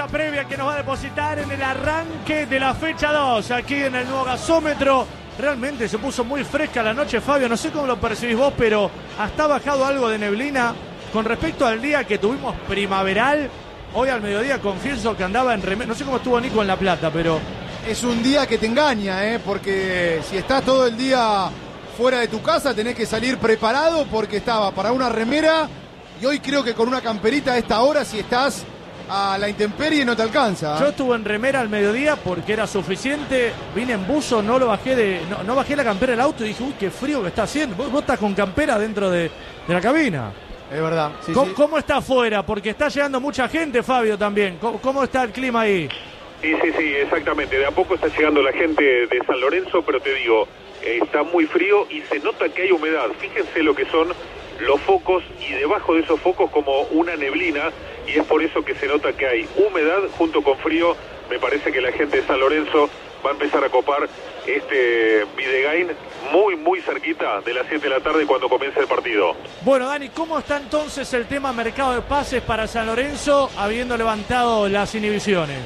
previa que nos va a depositar en el arranque de la fecha 2, aquí en el nuevo gasómetro. Realmente se puso muy fresca la noche, Fabio, no sé cómo lo percibís vos, pero hasta ha bajado algo de neblina con respecto al día que tuvimos primaveral. Hoy al mediodía confieso que andaba en remera, no sé cómo estuvo Nico en La Plata, pero... Es un día que te engaña, porque si estás todo el día fuera de tu casa tenés que salir preparado porque estaba para una remera y hoy creo que con una camperita a esta hora si estás a la intemperie no te alcanza. Yo estuve en remera al mediodía porque era suficiente, vine en buzo, no bajé la campera del auto y dije, uy, qué frío que está haciendo. Vos estás con campera dentro de la cabina. Es verdad. Sí, ¿Cómo está afuera? Porque está llegando mucha gente, Fabio, también. ¿Cómo está el clima ahí? Sí, exactamente. De a poco está llegando la gente de San Lorenzo, pero te digo, está muy frío y se nota que hay humedad. Fíjense lo que son los focos y debajo de esos focos como una neblina y es por eso que se nota que hay humedad junto con frío. Me parece que la gente de San Lorenzo va a empezar a copar este Videgain muy cerquita de las 7 de la tarde cuando comience el partido. Bueno, Dani, ¿cómo está entonces el tema mercado de pases para San Lorenzo habiendo levantado las inhibiciones?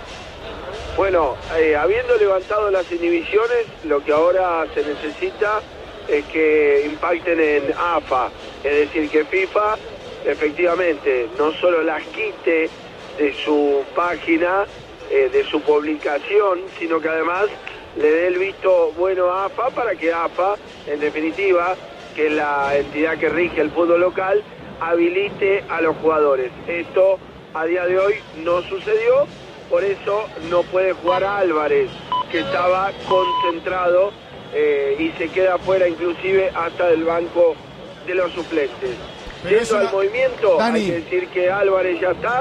Bueno, habiendo levantado las inhibiciones, lo que ahora se necesita es que impacten en AFA, es decir, que FIFA efectivamente no solo las quite de su página, de su publicación, sino que además le dé el visto bueno a AFA para que AFA, en definitiva, que es la entidad que rige el fútbol local, habilite a los jugadores. Esto a día de hoy no sucedió. Por eso no puede jugar a Álvarez, que estaba concentrado y se queda fuera inclusive hasta del banco de los suplentes. Yendo al movimiento, Dani, hay que decir que Álvarez ya está,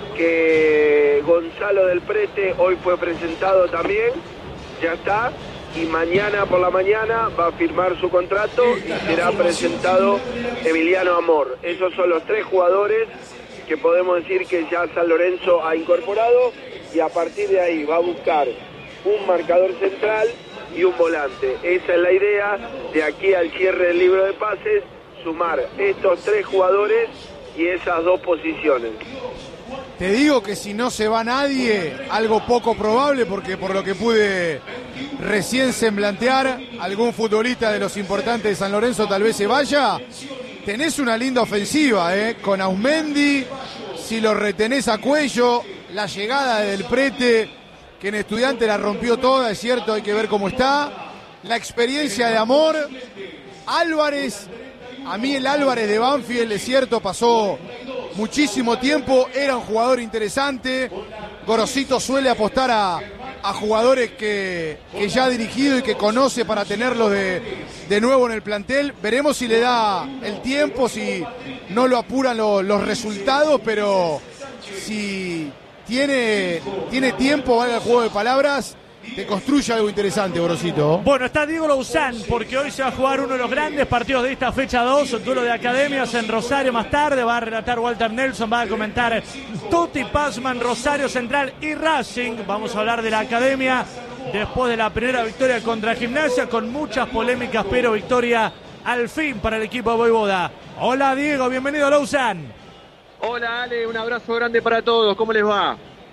que Gonzalo del Prete hoy fue presentado también, ya está, y mañana por la mañana va a firmar su contrato y será presentado Emiliano Amor. Esos son los 3 jugadores que podemos decir que ya San Lorenzo ha incorporado y a partir de ahí va a buscar un marcador central y un volante. Esa es la idea de aquí al cierre del libro de pases, sumar estos 3 jugadores y esas 2 posiciones. Te digo que si no se va nadie, algo poco probable porque por lo que pude recién semblantear, algún futbolista de los importantes de San Lorenzo tal vez se vaya. Tenés una linda ofensiva, con Ausmendi, si lo retenés a Cuello, la llegada del Prete, que en Estudiante la rompió toda, es cierto, hay que ver cómo está. La experiencia de Amor, Álvarez, a mí el Álvarez de Banfield, es cierto, pasó muchísimo tiempo, era un jugador interesante. Gorosito suele apostar a jugadores que ya ha dirigido y que conoce para tenerlos de nuevo en el plantel. Veremos si le da el tiempo, si no lo apuran los resultados, pero si tiene tiempo, valga el juego de palabras, te construye algo interesante, Gorosito. Bueno, está Diego Louzán, porque hoy se va a jugar uno de los grandes partidos de esta fecha 2, un duelo de academias en Rosario más tarde, va a relatar Walter Nelson, va a comentar Tuti Pazman, Rosario Central y Racing. Vamos a hablar de la academia después de la primera victoria contra Gimnasia, con muchas polémicas, pero victoria al fin para el equipo de Voivoda. Hola Diego, bienvenido Louzán. Hola Ale, un abrazo grande para todos, ¿cómo les va?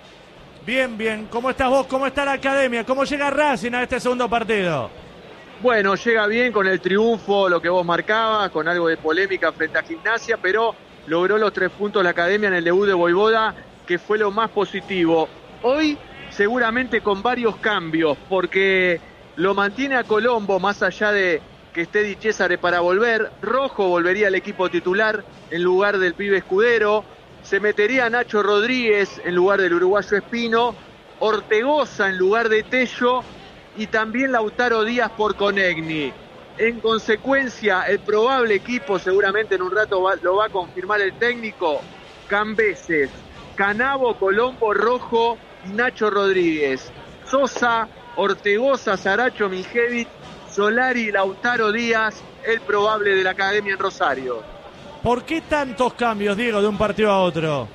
Bien, ¿cómo estás vos? ¿Cómo está la academia? ¿Cómo llega Racing a este segundo partido? Bueno, llega bien con el triunfo, lo que vos marcabas, con algo de polémica frente a Gimnasia, pero logró los 3 puntos la academia en el debut de Voivoda, que fue lo más positivo. Hoy seguramente con varios cambios, porque lo mantiene a Colombo, más allá de que esté Di Cesare para volver. Rojo volvería al equipo titular en lugar del pibe Escudero. Se metería Nacho Rodríguez en lugar del uruguayo Espino, Ortegoza en lugar de Tello y también Lautaro Díaz por Conegni. En consecuencia, el probable equipo, seguramente en un rato lo va a confirmar el técnico, Cambeses, Canavo, Colombo, Rojo y Nacho Rodríguez. Sosa, Ortegoza, Saracho, Mijevic, Solari, Lautaro Díaz, el probable de la academia en Rosario. ¿Por qué tantos cambios, Diego, de un partido a otro?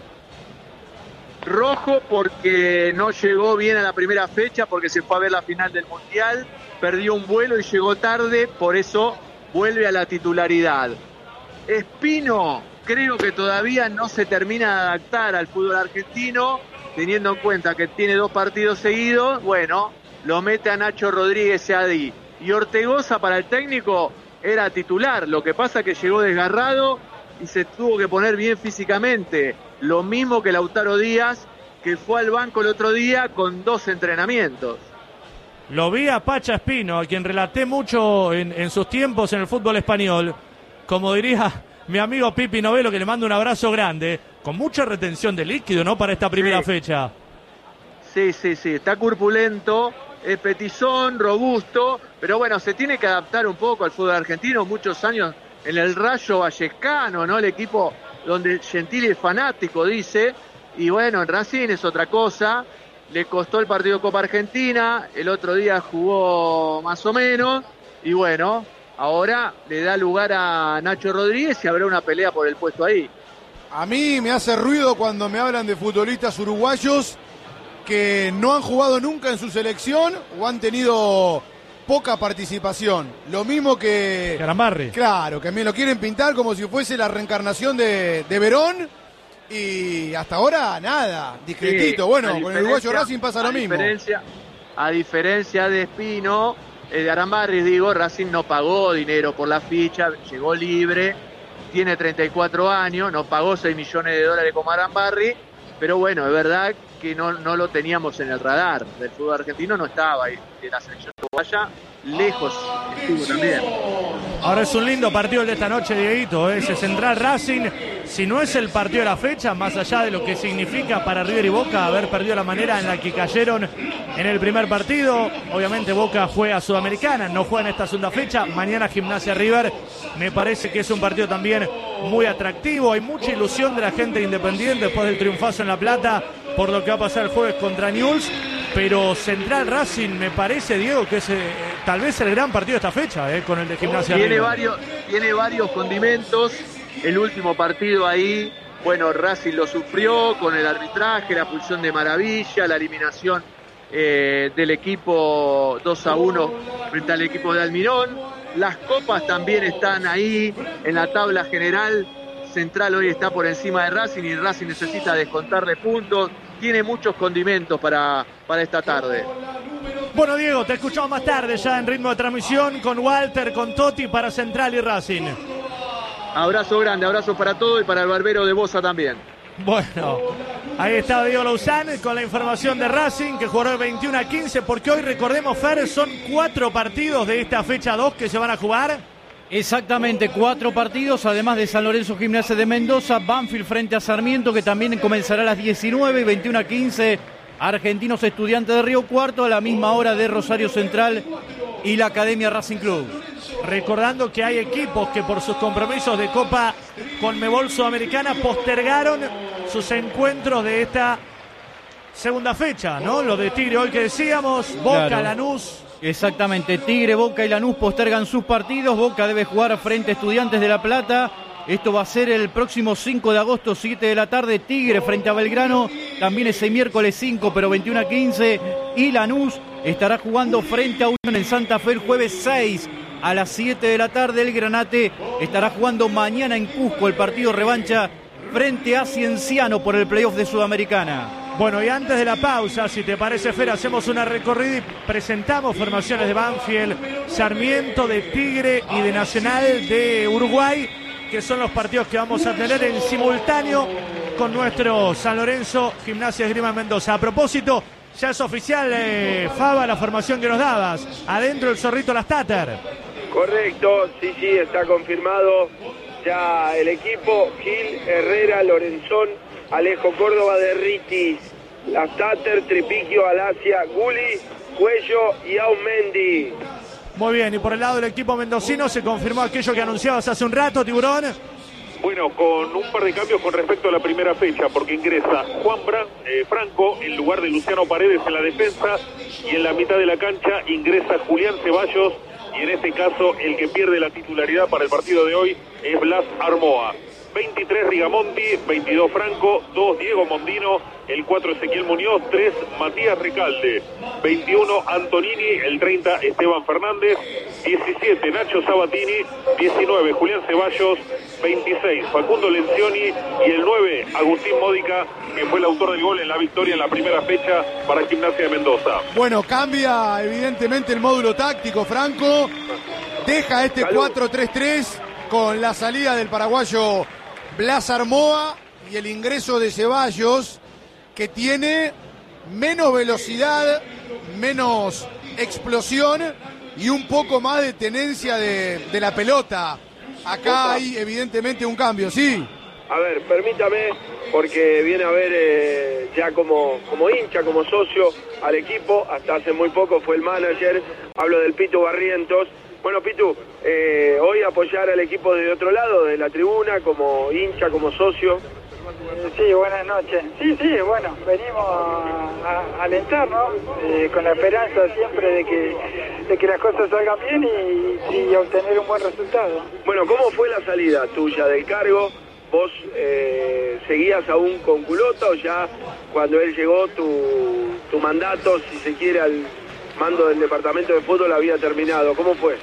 Rojo porque no llegó bien a la primera fecha, porque se fue a ver la final del Mundial, perdió un vuelo y llegó tarde, por eso vuelve a la titularidad. Espino creo que todavía no se termina de adaptar al fútbol argentino teniendo en cuenta que tiene 2 partidos seguidos, bueno, lo mete a Nacho Rodríguez y a Di. Y Ortegoza para el técnico era titular, lo que pasa que llegó desgarrado y se tuvo que poner bien físicamente. Lo mismo que Lautaro Díaz, que fue al banco el otro día con 2 entrenamientos. Lo vi a Pacha Espino, a quien relaté mucho en sus tiempos en el fútbol español. Como diría mi amigo Pipi Novelo, que le mando un abrazo grande, con mucha retención de líquido, ¿no?, para esta primera fecha. Sí, está corpulento, es petizón, robusto, pero bueno, se tiene que adaptar un poco al fútbol argentino, muchos años en el Rayo Vallecano, ¿no?, el equipo donde Gentili es fanático, dice, y bueno, en Racing es otra cosa, le costó el partido de Copa Argentina, el otro día jugó más o menos, y bueno, ahora le da lugar a Nacho Rodríguez y habrá una pelea por el puesto ahí. A mí me hace ruido cuando me hablan de futbolistas uruguayos que no han jugado nunca en su selección o han tenido poca participación. Lo mismo que Arambarri. Claro, que me lo quieren pintar como si fuese la reencarnación de Verón y hasta ahora nada, discretito. Sí, bueno, con el uruguayo Racing pasa lo mismo. A diferencia de Espino, de Arambarri, digo, Racing no pagó dinero por la ficha, llegó libre, tiene 34 años, no pagó 6 millones de dólares como Arambarri, pero bueno, es verdad que no lo teníamos en el radar. Del fútbol argentino no estaba, y de la selección uruguaya lejos estuvo también. Ahora es un lindo partido el de esta noche, Dieguito, ese Central Racing. Si no es el partido de la fecha, más allá de lo que significa para River y Boca haber perdido la manera en la que cayeron en el primer partido. Obviamente Boca juega Sudamericana, no juega en esta segunda fecha. Mañana Gimnasia River. Me parece que es un partido también muy atractivo. Hay mucha ilusión de la gente de Independiente después del triunfazo en La Plata por lo que va a pasar el jueves contra Newell's. Pero Central Racing me parece, Diego, que es tal vez el gran partido de esta fecha, con el de Gimnasia River. Tiene varios condimentos. El último partido ahí, bueno, Racing lo sufrió con el arbitraje, la expulsión de Maravilla, la eliminación del equipo 2-1 frente al equipo de Almirón. Las copas también están ahí en la tabla general. Central hoy está por encima de Racing y Racing necesita descontarle puntos. Tiene muchos condimentos para esta tarde. Bueno, Diego, te escuchamos más tarde ya en ritmo de transmisión con Walter, con Totti para Central y Racing. Abrazo grande, abrazo para todos y para el barbero de Bosa también. Bueno, ahí está Diego Lauzán con la información de Racing, que jugó 21-15, porque hoy, recordemos, Fer, son 4 partidos de esta fecha 2 que se van a jugar. Exactamente, 4 partidos, además de San Lorenzo Gimnasia de Mendoza, Banfield frente a Sarmiento, que también comenzará a las 19 y 21-15, Argentinos Estudiantes de Río Cuarto, a la misma hora de Rosario Central y la Academia Racing Club. Recordando que hay equipos que por sus compromisos de Copa Conmebol Sudamericana postergaron sus encuentros de esta segunda fecha, ¿no? Lo de Tigre hoy que decíamos, Boca, claro. Lanús. Exactamente, Tigre, Boca y Lanús postergan sus partidos. Boca debe jugar frente a Estudiantes de La Plata. Esto va a ser el próximo 5 de agosto, 7 de la tarde. Tigre frente a Belgrano, también ese miércoles 5, pero 21-15. Y Lanús estará jugando frente a Unión en Santa Fe el jueves 6 a las 7 de la tarde. El Granate estará jugando mañana en Cusco el partido revancha frente a Cienciano por el playoff de Sudamericana. Bueno, y antes de la pausa, si te parece, Fer, hacemos una recorrida y presentamos formaciones de Banfield, Sarmiento, de Tigre y de Nacional de Uruguay, que son los partidos que vamos a tener en simultáneo con nuestro San Lorenzo Gimnasia Esgrima Mendoza. A propósito, ya es oficial, Faba, la formación que nos dabas. Adentro el Zorrito Lastater. Correcto, sí, está confirmado ya el equipo. Gil, Herrera, Lorenzón, Alejo Córdoba, Derritis, Lastater, Tripiquio, Alasia, Guli, Cuello y Aumendi. Muy bien, y por el lado del equipo mendocino se confirmó aquello que anunciabas hace un rato, Tiburón. Bueno, con un par de cambios con respecto a la primera fecha, porque ingresa Juan Franco en lugar de Luciano Paredes en la defensa, y en la mitad de la cancha ingresa Julián Ceballos, y en este caso el que pierde la titularidad para el partido de hoy es Blas Armoa. 23 Rigamonti, 22 Franco, 2 Diego Mondino, el 4 Ezequiel Muñoz, 3 Matías Recalde, 21 Antonini, el 30 Esteban Fernández, 17 Nacho Sabatini, 19 Julián Ceballos, 26 Facundo Lencioni y el 9 Agustín Módica, que fue el autor del gol en la victoria en la primera fecha para Gimnasia de Mendoza. Bueno, cambia evidentemente el módulo táctico, Franco, deja este 4-3-3 con la salida del paraguayo Blas Armoa y el ingreso de Ceballos, que tiene menos velocidad, menos explosión y un poco más de tenencia de la pelota. Acá hay evidentemente un cambio, ¿sí? A ver, permítame, porque viene a ver ya como hincha, como socio al equipo, hasta hace muy poco fue el manager, hablo del Pitu Barrientos. Bueno, Pitu, hoy apoyar al equipo desde otro lado, de la tribuna, como hincha, como socio. Sí, buenas noches. Sí, bueno, venimos a alentar, ¿no? Con la esperanza siempre de que las cosas salgan bien y obtener un buen resultado. Bueno, ¿cómo fue la salida tuya del cargo? ¿Vos seguías aún con Culota o ya cuando él llegó tu mandato, si se quiere, al mando del departamento de fútbol había terminado? ¿Cómo fue?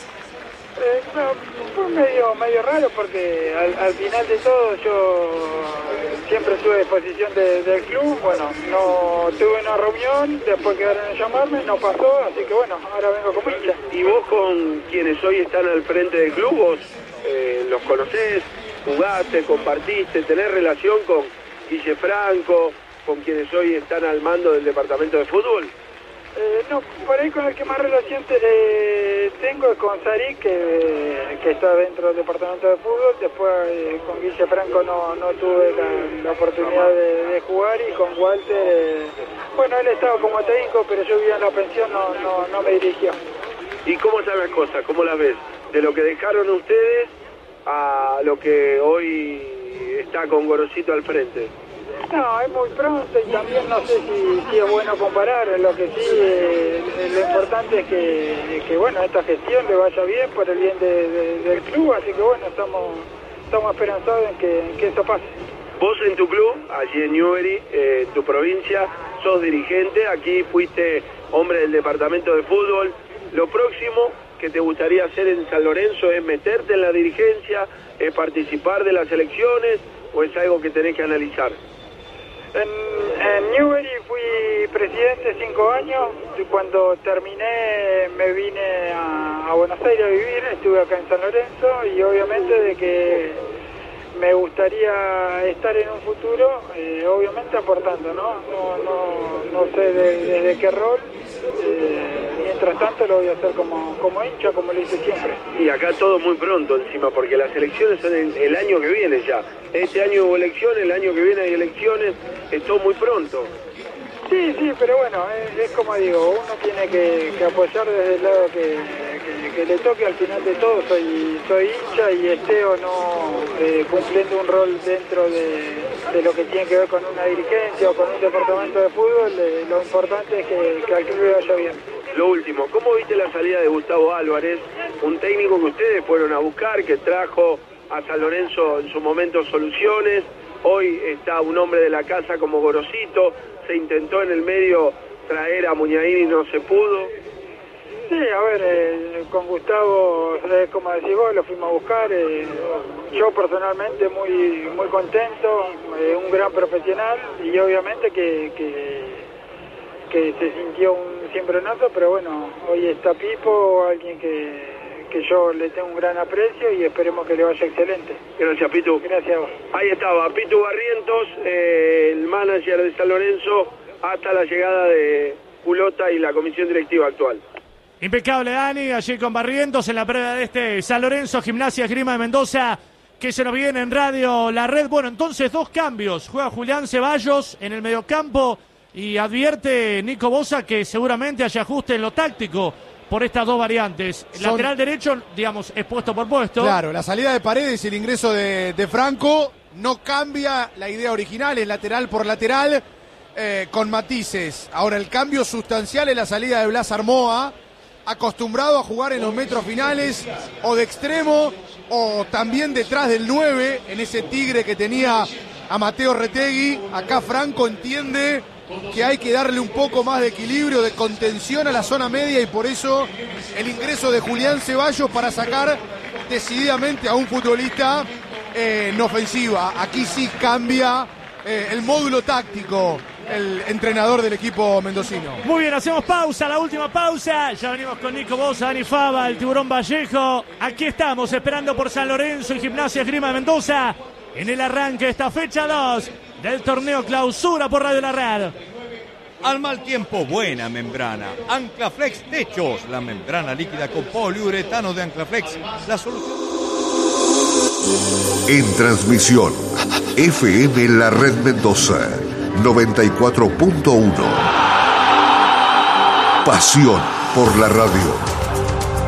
Fue medio raro porque al final de todo yo siempre estuve a disposición del club. Bueno, no tuve una reunión, después quedaron en llamarme, no pasó, así que bueno, ahora vengo como hincha. ¿Y vos con quienes hoy están al frente del club, vos los conocés, jugaste, compartiste, tenés relación con Guille Franco, con quienes hoy están al mando del departamento de fútbol? No, por ahí con el que más relación tengo es con Sarik, que está dentro del departamento de fútbol. Después con Guille Franco no tuve la oportunidad de jugar, y con Walter, bueno, él estaba como técnico, pero yo vivía en la pensión, no me dirigió. ¿Y cómo están las cosas? ¿Cómo las ves? De lo que dejaron ustedes a lo que hoy está con Gorosito al frente. No, es muy pronto y también no sé si es bueno comparar. Lo que sí, lo importante es que bueno, esta gestión le vaya bien por el bien del club, así que bueno, estamos esperanzados en que eso pase. Vos en tu club, allí en Newbery, en tu provincia, sos dirigente, aquí fuiste hombre del departamento de fútbol. Lo próximo que te gustaría hacer en San Lorenzo es meterte en la dirigencia, es participar de las elecciones, o es algo que tenés que analizar. En Newbery fui presidente 5 años. Cuando terminé me vine a Buenos Aires a vivir, estuve acá en San Lorenzo, y obviamente de que me gustaría estar en un futuro, obviamente aportando, no sé desde qué rol. Mientras tanto lo voy a hacer como hincha, como lo hice siempre. Y acá todo muy pronto encima, porque las elecciones son el año que viene ya. Este año hubo elecciones, el año que viene hay elecciones, es todo muy pronto. Sí, pero bueno, es como digo, uno tiene que apoyar desde el lado que le toque. Al final de todo soy hincha, y esté o no cumpliendo un rol dentro de lo que tiene que ver con una dirigencia o con un departamento de fútbol, lo importante es que al club le vaya bien. Lo último, ¿cómo viste la salida de Gustavo Álvarez, un técnico que ustedes fueron a buscar, que trajo a San Lorenzo en su momento soluciones? Hoy está un hombre de la casa como Gorosito, se intentó en el medio traer a Muñain y no se pudo. Sí, a ver, con Gustavo, como decís vos, lo fuimos a buscar. Yo personalmente muy contento, un gran profesional, y obviamente que se sintió un cimbronazo, pero bueno, hoy está Pipo, alguien que yo le tengo un gran aprecio, y esperemos que le vaya excelente. Gracias, Pitu. Gracias a vos. Ahí estaba Pitu Barrientos, el manager de San Lorenzo, hasta la llegada de Culota y la comisión directiva actual. Impecable, Dani, allí con Barrientos en la previa de este San Lorenzo, Gimnasia Esgrima de Mendoza, que se nos viene en Radio La Red. Bueno, entonces 2 cambios. Juega Julián Ceballos en el mediocampo, y advierte Nico Bosa que seguramente haya ajuste en lo táctico por estas 2 variantes. Lateral derecho, digamos, es puesto por puesto. Claro, la salida de Paredes y el ingreso de Franco no cambia la idea original, es lateral por lateral, con matices. Ahora, el cambio sustancial es la salida de Blas Armoa, acostumbrado a jugar en los metros finales, o de extremo, o también detrás del 9, en ese Tigre que tenía a Mateo Retegui. Acá Franco entiende que hay que darle un poco más de equilibrio, de contención a la zona media, y por eso el ingreso de Julián Ceballos para sacar decididamente a un futbolista en ofensiva. Aquí sí cambia el módulo táctico el entrenador del equipo mendocino. Muy bien, hacemos pausa, la última pausa. Ya venimos con Nico Bosa, Dani Faba, el Tiburón Vallejo. Aquí estamos esperando por San Lorenzo y Gimnasia Esgrima de Mendoza en el arranque de esta fecha 2 del torneo Clausura por Radio La Red. Al mal tiempo, buena membrana. Anclaflex Techos, la membrana líquida con poliuretano de Anclaflex, la solución. En transmisión, FM La Red Mendoza, 94.1. Pasión por la radio.